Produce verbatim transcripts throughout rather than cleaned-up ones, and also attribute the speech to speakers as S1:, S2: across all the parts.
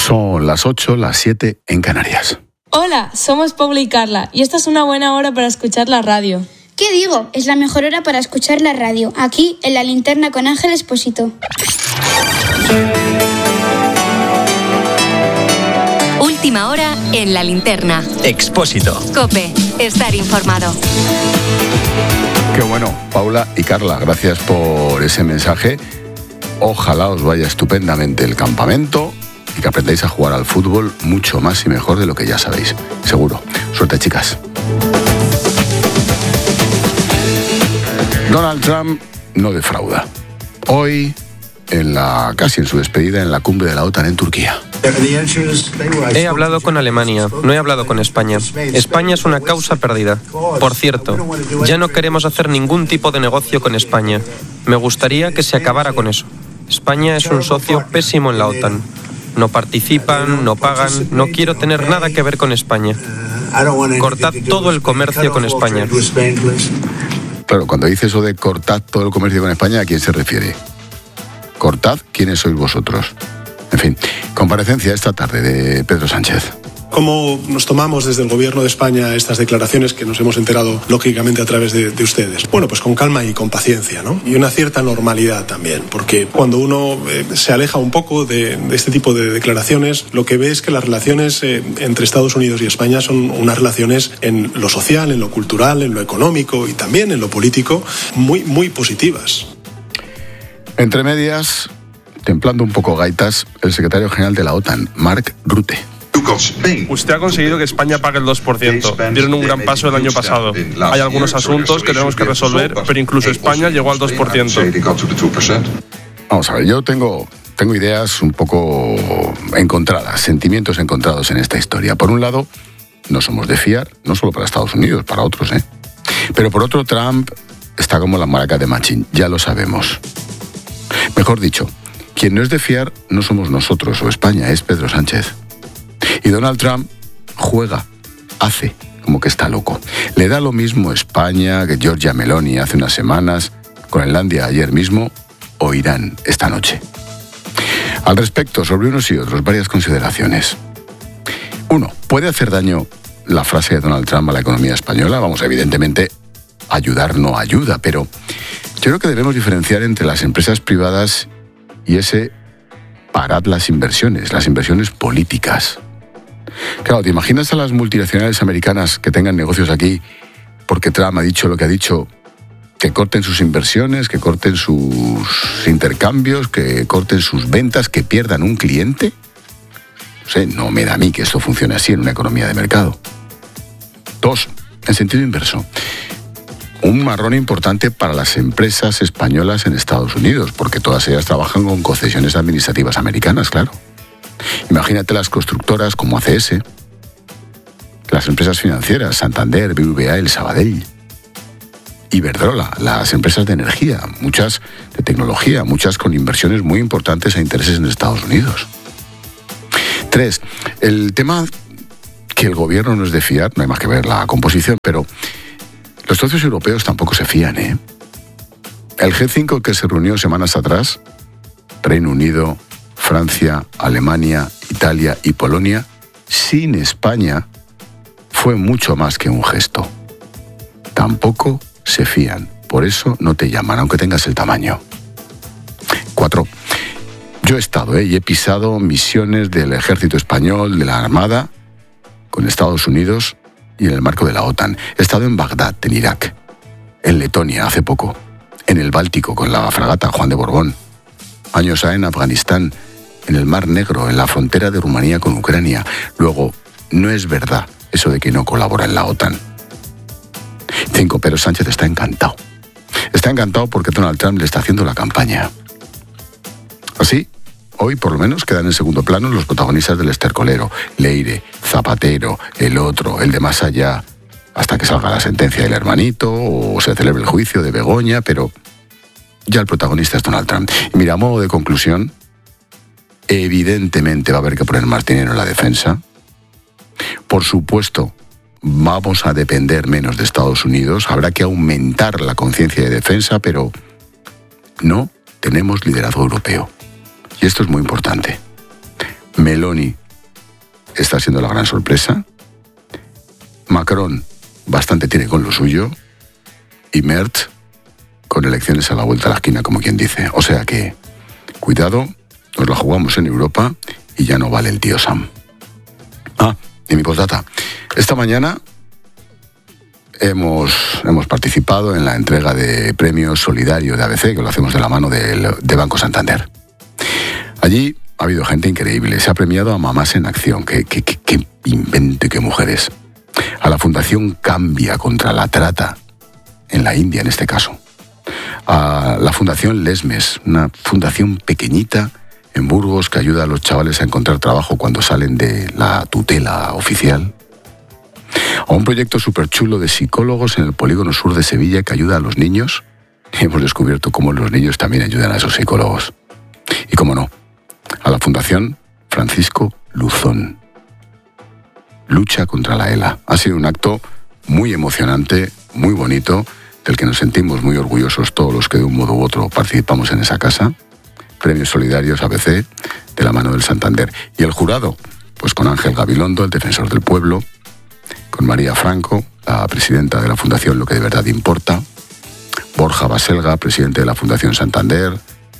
S1: Son las ocho, las siete en Canarias.
S2: Hola, somos Paula y Carla y esta es una buena hora para escuchar la radio.
S3: ¿Qué digo? Es la mejor hora para escuchar la radio, aquí en La Linterna con Ángel Expósito.
S4: Última hora en La Linterna.
S5: Expósito.
S4: COPE. Estar informado.
S1: Qué bueno, Paula y Carla, gracias por ese mensaje. Ojalá os vaya estupendamente el campamento y que aprendáis a jugar al fútbol mucho más y mejor de lo que ya sabéis. Seguro. Suerte, chicas. Donald Trump no defrauda. Hoy, en la, casi en su despedida en la cumbre de la OTAN en Turquía.
S6: He hablado con Alemania, no he hablado con España. España es una causa perdida. Por cierto, ya no queremos hacer ningún tipo de negocio con España. Me gustaría que se acabara con eso. España es un socio pésimo en la OTAN. No participan, no pagan, no quiero tener nada que ver con España. Cortad todo el comercio con España.
S1: Claro, cuando dice eso de cortad todo el comercio con España, ¿a quién se refiere? Cortad, ¿quiénes sois vosotros? En fin, comparecencia esta tarde de Pedro Sánchez.
S7: ¿Cómo nos tomamos desde el Gobierno de España estas declaraciones que nos hemos enterado, lógicamente, a través de, de ustedes? Bueno, pues con calma y con paciencia, ¿no? Y una cierta normalidad también, porque cuando uno eh, se aleja un poco de, de este tipo de declaraciones, lo que ve es que las relaciones eh, entre Estados Unidos y España son unas relaciones en lo social, en lo cultural, en lo económico y también en lo político muy, muy positivas.
S1: Entre medias, templando un poco gaitas, el secretario general de la OTAN, Mark Rutte.
S8: Usted ha conseguido que España pague el dos por ciento. Dieron un gran paso el año pasado. Hay algunos asuntos que tenemos que resolver, pero incluso España llegó al dos por ciento.
S1: Vamos a ver, yo tengo, tengo ideas un poco encontradas, sentimientos encontrados en esta historia. Por un lado, no somos de fiar, no solo para Estados Unidos, para otros, ¿eh? Pero por otro, Trump está como la maraca de Machín, ya lo sabemos. Mejor dicho, quien no es de fiar no somos nosotros o España, es Pedro Sánchez. Y Donald Trump juega, hace como que está loco. Le da lo mismo España que Giorgia Meloni hace unas semanas, Groenlandia ayer mismo o Irán esta noche. Al respecto, sobre unos y otros, varias consideraciones. Uno, ¿puede hacer daño la frase de Donald Trump a la economía española? Vamos, evidentemente, ayudar no ayuda, pero yo creo que debemos diferenciar entre las empresas privadas y ese parad las inversiones, las inversiones políticas. Claro, ¿te imaginas a las multinacionales americanas que tengan negocios aquí porque Trump ha dicho lo que ha dicho, que corten sus inversiones, que corten sus intercambios, que corten sus ventas, que pierdan un cliente? No sé, no me da a mí que esto funcione así en una economía de mercado. Dos, en sentido inverso. Un marrón importante para las empresas españolas en Estados Unidos, porque todas ellas trabajan con concesiones administrativas americanas, claro. Imagínate las constructoras como A C S, las empresas financieras, Santander, B B V A, El Sabadell, Iberdrola, las empresas de energía, muchas de tecnología, muchas con inversiones muy importantes e intereses en Estados Unidos. Tres, el tema que el gobierno no es de fiar, no hay más que ver la composición, pero los socios europeos tampoco se fían, ¿eh? El G cinco que se reunió semanas atrás, Reino Unido, Francia, Alemania, Italia y Polonia, sin España, fue mucho más que un gesto. Tampoco se fían, por eso no te llaman, aunque tengas el tamaño. Cuatro. Yo he estado ¿eh? y he pisado misiones del ejército español, de la Armada, con Estados Unidos y en el marco de la OTAN. He estado en Bagdad, en Irak, en Letonia hace poco, en el Báltico con la fragata Juan de Borbón, años A en Afganistán, en el Mar Negro, en la frontera de Rumanía con Ucrania. Luego, no es verdad eso de que no colabora en la OTAN. Cinco, Pedro Sánchez está encantado. Está encantado porque Donald Trump le está haciendo la campaña. Así, hoy por lo menos quedan en segundo plano los protagonistas del estercolero. Leire, Zapatero, el otro, el de más allá, hasta que salga la sentencia del hermanito o se celebre el juicio de Begoña, pero ya el protagonista es Donald Trump. Y mira, a modo de conclusión, evidentemente va a haber que poner más dinero en la defensa. Por supuesto, vamos a depender menos de Estados Unidos. Habrá que aumentar la conciencia de defensa, pero no tenemos liderazgo europeo. Y esto es muy importante. Meloni está siendo la gran sorpresa. Macron bastante tiene con lo suyo. Y Merz con elecciones a la vuelta de la esquina, como quien dice. O sea que, cuidado, nos la jugamos en Europa y ya no vale el tío Sam. Ah, y mi postdata. Esta mañana hemos, hemos participado en la entrega de premios solidarios de A B C, que lo hacemos de la mano del, de Banco Santander. Allí ha habido gente increíble. Se ha premiado a Mamás en Acción. Qué, qué, qué, qué invento y qué mujeres. A la Fundación Cambia contra la Trata, en la India en este caso. A la Fundación Lesmes, una fundación pequeñita en Burgos que ayuda a los chavales a encontrar trabajo cuando salen de la tutela oficial. A un proyecto súper chulo de psicólogos en el polígono sur de Sevilla que ayuda a los niños. Y hemos descubierto cómo los niños también ayudan a esos psicólogos. Y cómo no, a la Fundación Francisco Luzón. Lucha contra la ELA. Ha sido un acto muy emocionante, muy bonito, del que nos sentimos muy orgullosos todos los que de un modo u otro participamos en esa casa. Premios Solidarios A B C, de la mano del Santander. Y el jurado, pues con Ángel Gabilondo, el defensor del pueblo, con María Franco, la presidenta de la Fundación Lo que de verdad importa, Borja Baselga, presidente de la Fundación Santander,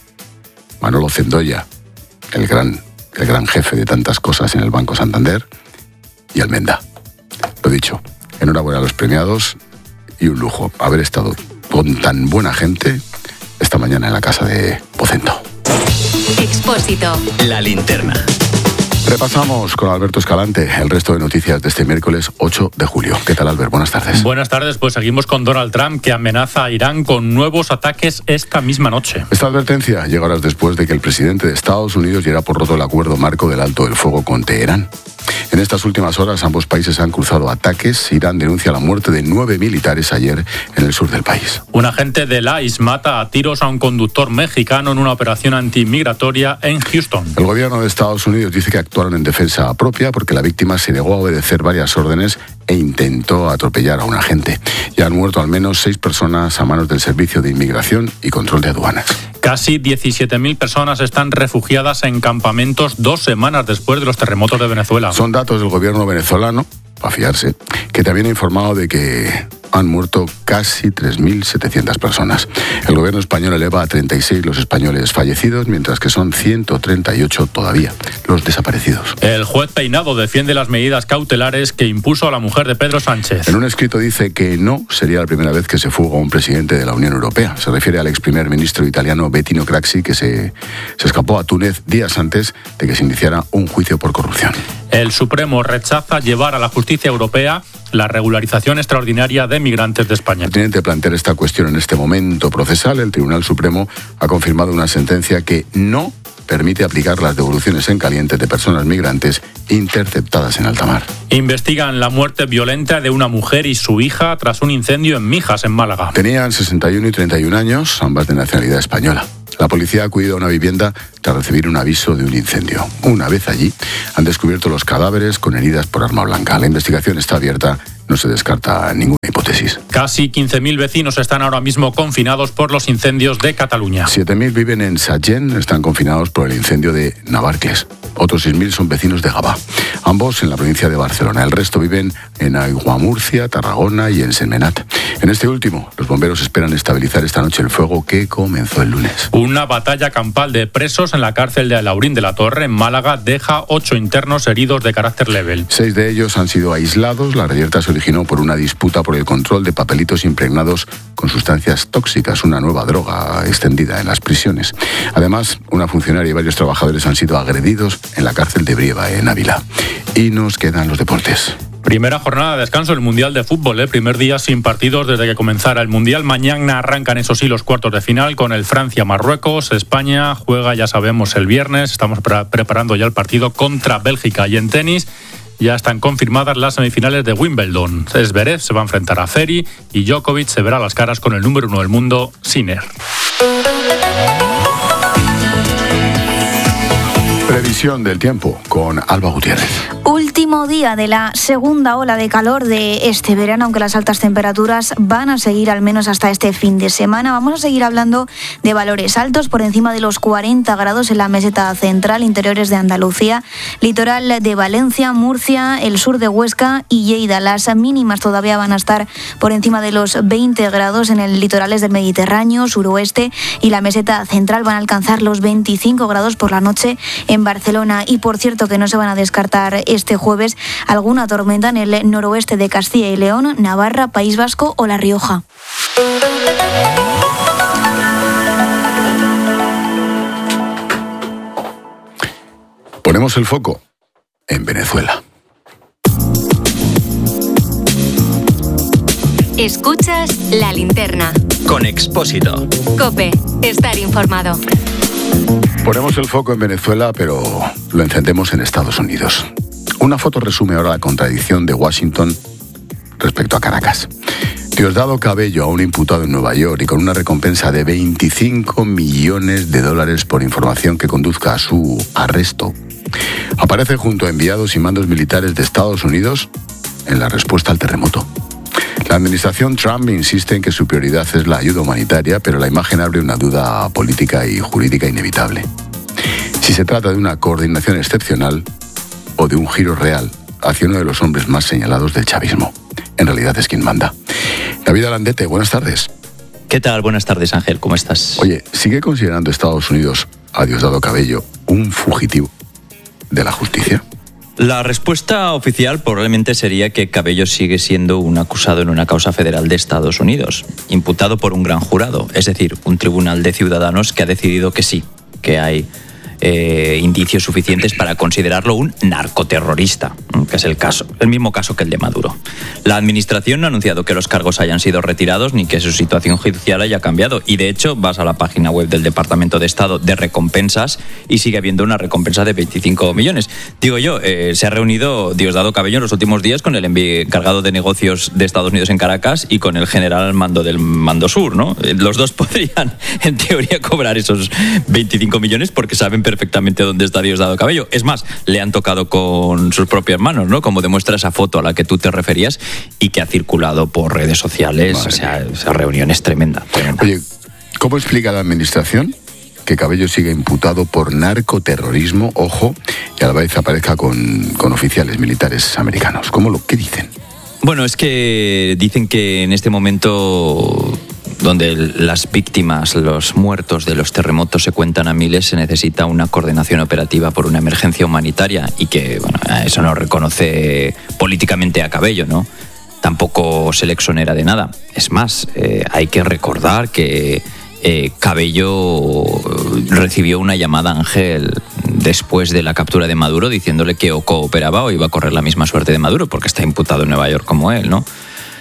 S1: Manolo Cendoya, el gran, el gran jefe de tantas cosas en el Banco Santander, y Almenda. Lo dicho, enhorabuena a los premiados y un lujo haber estado con tan buena gente esta mañana en la casa de Pocento.
S4: Expósito.
S5: La linterna.
S1: Repasamos con Alberto Escalante el resto de noticias de este miércoles ocho de julio. ¿Qué tal, Albert? Buenas tardes.
S9: Buenas tardes, pues seguimos con Donald Trump, que amenaza a Irán con nuevos ataques esta misma noche.
S1: Esta advertencia llega horas después de que el presidente de Estados Unidos diera por roto el acuerdo marco del alto del fuego con Teherán. En estas últimas horas ambos países han cruzado ataques. Irán denuncia la muerte de nueve militares ayer en el sur del país.
S9: Un agente del I C E mata a tiros a un conductor mexicano en una operación antimigratoria en Houston.
S1: El gobierno de Estados Unidos dice que actuaron en defensa propia porque la víctima se negó a obedecer varias órdenes e intentó atropellar a un agente. Ya han muerto al menos seis personas a manos del Servicio de Inmigración y Control de Aduanas.
S9: Casi diecisiete mil personas están refugiadas en campamentos dos semanas después de los terremotos de Venezuela.
S1: Son datos del gobierno venezolano, para fiarse, que también ha informado de que han muerto casi tres mil setecientas personas. El gobierno español eleva a treinta y seis los españoles fallecidos, mientras que son ciento treinta y ocho todavía los desaparecidos.
S9: El juez Peinado defiende las medidas cautelares que impuso a la mujer de Pedro Sánchez.
S1: En un escrito dice que no sería la primera vez que se fuga un presidente de la Unión Europea. Se refiere al ex primer ministro italiano Bettino Craxi, que se, se escapó a Túnez días antes de que se iniciara un juicio por corrupción.
S9: El Supremo rechaza llevar a la justicia europea la regularización extraordinaria de migrantes de España.
S1: Pertinente plantear esta cuestión en este momento procesal. El Tribunal Supremo ha confirmado una sentencia que no permite aplicar las devoluciones en caliente de personas migrantes interceptadas en alta mar.
S9: Investigan la muerte violenta de una mujer y su hija tras un incendio en Mijas, en Málaga.
S1: Tenían sesenta y uno y treinta y un años, ambas de nacionalidad española. La policía ha acudido a una vivienda tras recibir un aviso de un incendio. Una vez allí, han descubierto los cadáveres con heridas por arma blanca. La investigación está abierta, no se descarta ninguna hipótesis.
S9: Casi quince mil vecinos están ahora mismo confinados por los incendios de Cataluña.
S1: siete mil viven en Sallent, están confinados por el incendio de Navarcles. Otros seis mil son vecinos de Gavà, ambos en la provincia de Barcelona. El resto viven en Aiguamurcia, Tarragona y en Sentmenat. En este último, los bomberos esperan estabilizar esta noche el fuego que comenzó el lunes.
S9: Una batalla campal de presos en la cárcel de Alaurín de la Torre, en Málaga, deja ocho internos heridos de carácter leve.
S1: Seis de ellos han sido aislados. La reyerta se originó por una disputa por el control de papelitos impregnados con sustancias tóxicas, una nueva droga extendida en las prisiones. Además, una funcionaria y varios trabajadores han sido agredidos en la cárcel de Brieva, en Ávila. Y nos quedan los deportes.
S9: Primera jornada de descanso del Mundial de Fútbol, ¿eh? Primer día sin partidos desde que comenzara el Mundial. Mañana arrancan, eso sí, los cuartos de final con el Francia-Marruecos. España juega, ya sabemos, el viernes. Estamos pre- preparando ya el partido contra Bélgica. Y en tenis ya están confirmadas las semifinales de Wimbledon. Zverev se va a enfrentar a Ferry y Djokovic se verá las caras con el número uno del mundo, Sinner.
S1: Previsión del tiempo con Alba Gutiérrez.
S5: Último día de la segunda ola de calor de este verano, aunque las altas temperaturas van a seguir al menos hasta este fin de semana. Vamos a seguir hablando de valores altos por encima de los cuarenta grados en la meseta central, interiores de Andalucía, litoral de Valencia, Murcia, el sur de Huesca y Lleida. Las mínimas todavía van a estar por encima de los veinte grados en el litorales del Mediterráneo, suroeste y la meseta central. Van a alcanzar los veinticinco grados por la noche en Barcelona. Y por cierto que no se van a descartar este jueves alguna tormenta en el noroeste de Castilla y León, Navarra, País Vasco o La Rioja.
S1: Ponemos el foco en Venezuela.
S4: Escuchas La Linterna.
S10: Con Expósito.
S4: COPE. Estar informado.
S1: Ponemos el foco en Venezuela, pero lo encendemos en Estados Unidos. Una foto resume ahora la contradicción de Washington respecto a Caracas. Diosdado Cabello, a un imputado en Nueva York y con una recompensa de veinticinco millones de dólares por información que conduzca a su arresto, aparece junto a enviados y mandos militares de Estados Unidos en la respuesta al terremoto. La administración Trump insiste en que su prioridad es la ayuda humanitaria, pero la imagen abre una duda política y jurídica inevitable. Si se trata de una coordinación excepcional o de un giro real hacia uno de los hombres más señalados del chavismo. En realidad es quien manda. David Alandete, buenas tardes.
S10: ¿Qué tal? Buenas tardes, Ángel. ¿Cómo estás?
S1: Oye, ¿sigue considerando Estados Unidos a Diosdado Cabello un fugitivo de la justicia?
S10: La respuesta oficial probablemente sería que Cabello sigue siendo un acusado en una causa federal de Estados Unidos, imputado por un gran jurado, es decir, un tribunal de ciudadanos que ha decidido que sí, que hay eh, indicios suficientes para considerarlo un narcoterrorista, que es el caso, el mismo caso que el de Maduro. La administración no ha anunciado que los cargos hayan sido retirados ni que su situación judicial haya cambiado. Y de hecho, vas a la página web del Departamento de Estado de recompensas y sigue habiendo una recompensa de veinticinco millones. Digo yo, eh, se ha reunido Diosdado Cabello en los últimos días con el encargado de negocios de Estados Unidos en Caracas y con el general al mando del Mando Sur, ¿no? Los dos podrían, en teoría, cobrar esos veinticinco millones porque saben perfectamente dónde está Diosdado Cabello. Es más, le han tocado con sus propias manos, ¿no? Como demuestra esa foto a la que tú te referías y que ha circulado por redes sociales. Madre o sea, mía. Esa reunión es tremenda, tremenda.
S1: Oye, ¿cómo explica la administración que Cabello siga imputado por narcoterrorismo, ojo, y a la vez aparezca con, con oficiales militares americanos? ¿Cómo lo qué dicen?
S10: Bueno, es que dicen que en este momento, donde las víctimas, los muertos de los terremotos se cuentan a miles, se necesita una coordinación operativa por una emergencia humanitaria y que, bueno, eso no reconoce políticamente a Cabello, ¿no? Tampoco se le exonera de nada. Es más, eh, hay que recordar que eh, Cabello recibió una llamada, Ángel, después de la captura de Maduro, diciéndole que o cooperaba o iba a correr la misma suerte de Maduro, porque está imputado en Nueva York como él, ¿no?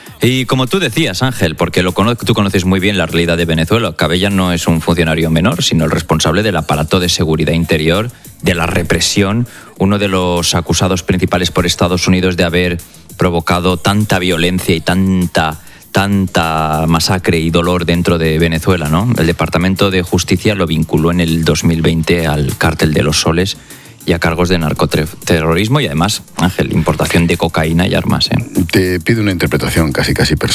S10: Y como tú decías, Ángel, porque lo cono- tú conoces muy bien la realidad de Venezuela, Cabello no es un funcionario menor, sino el responsable del aparato de seguridad interior, de la represión, uno de los acusados principales por Estados Unidos de haber provocado tanta violencia y tanta, tanta masacre y dolor dentro de Venezuela, ¿no? El Departamento de Justicia lo vinculó en el dos mil veinte al Cártel de los Soles y a cargos de narcoterrorismo y además, Ángel, importación de cocaína y armas. ¿eh?
S1: Te pido una interpretación casi casi